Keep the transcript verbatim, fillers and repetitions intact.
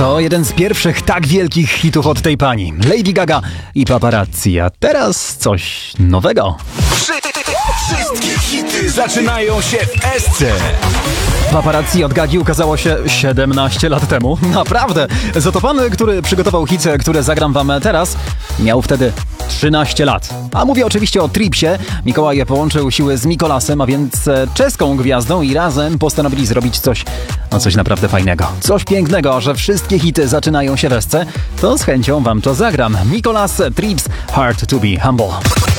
To jeden z pierwszych tak wielkich hitów od tej pani, Lady Gaga i Paparazzi. A teraz coś nowego. Wszystkie hity zaczynają się w Esce. Paparazzi od Gagi ukazało się siedemnaście lat temu. Naprawdę. Za to pan, który przygotował hit, które zagram wam teraz, miał wtedy trzynaście lat. A mówię oczywiście o Tripsie. Mikołaj połączył siły z Mikolasem, a więc czeską gwiazdą i razem postanowili zrobić coś, no coś naprawdę fajnego. Coś pięknego, że wszystkie hity zaczynają się w Esce. To z chęcią wam to zagram. Mikolas, Trips, Hard to be Humble.